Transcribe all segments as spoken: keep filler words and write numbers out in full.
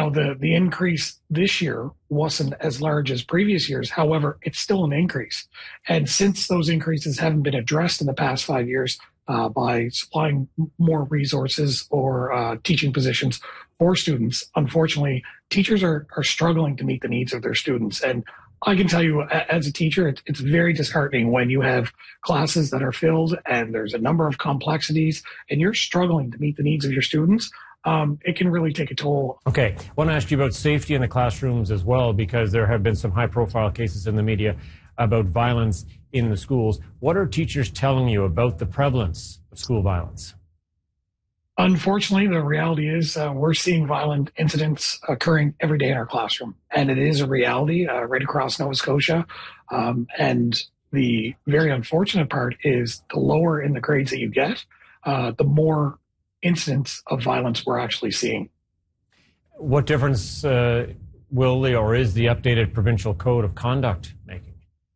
know, the, the increase this year wasn't as large as previous years. However, it's still an increase. And since those increases haven't been addressed in the past five years uh, by supplying more resources or uh, teaching positions for students, unfortunately, teachers are, are struggling to meet the needs of their students. And I can tell you, as a teacher, it's, it's very disheartening when you have classes that are filled and there's a number of complexities and you're struggling to meet the needs of your students. Um, it can really take a toll. Okay. I want to ask you about safety in the classrooms as well, because there have been some high-profile cases in the media about violence in the schools. What are teachers telling you about the prevalence of school violence? Unfortunately, the reality is uh, we're seeing violent incidents occurring every day in our classroom, and it is a reality uh, right across Nova Scotia. Um, and the very unfortunate part is the lower in the grades that you get, uh, the more incidents of violence we're actually seeing. What difference uh, will the or is the updated provincial code of conduct making?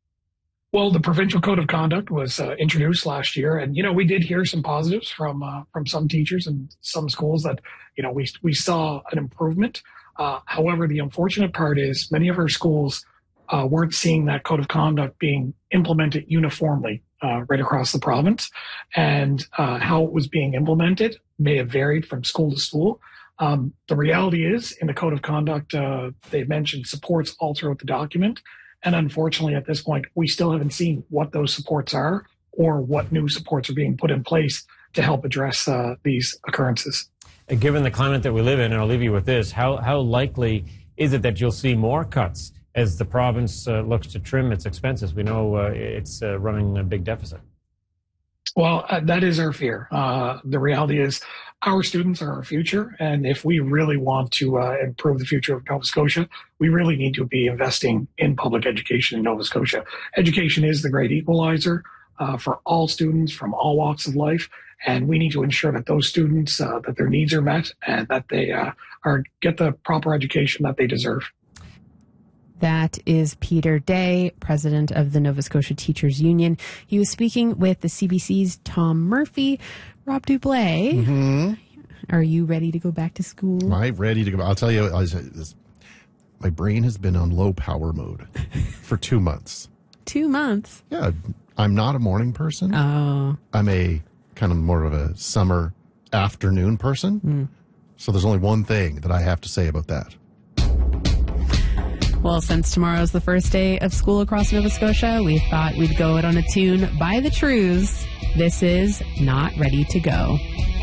Well, the provincial code of conduct was uh, introduced last year, and you know we did hear some positives from uh, from some teachers and some schools that you know we we saw an improvement. Uh, however, the unfortunate part is many of our schools uh, weren't seeing that code of conduct being implemented uniformly uh, right across the province, and uh, how it was being implemented may have varied from school to school. Um, the reality is, in the code of conduct, uh, they mentioned supports all throughout the document. And unfortunately, at this point, we still haven't seen what those supports are or what new supports are being put in place to help address uh, these occurrences. Given the climate that we live in, and I'll leave you with this, how, how likely is it that you'll see more cuts as the province uh, looks to trim its expenses? We know uh, it's uh, running a big deficit. Well, uh, that is our fear. Uh, the reality is our students are our future. And if we really want to uh, improve the future of Nova Scotia, we really need to be investing in public education in Nova Scotia. Education is the great equalizer uh, for all students from all walks of life. And we need to ensure that those students, uh, that their needs are met and that they uh, are get the proper education that they deserve. That is Peter Day, president of the Nova Scotia Teachers Union. He was speaking with the C B C's Tom Murphy. Rob Dublé, mm-hmm. Are you ready to go back to school? Am I ready to go? I'll tell you, I was, this, my brain has been on low power mode for two months. Two months? Yeah, I'm not a morning person. Oh. I'm a kind of more of a summer afternoon person. Mm. So there's only one thing that I have to say about that. Well, since tomorrow's the first day of school across Nova Scotia, we thought we'd go out on a tune by the Trews. This is Not Ready to Go.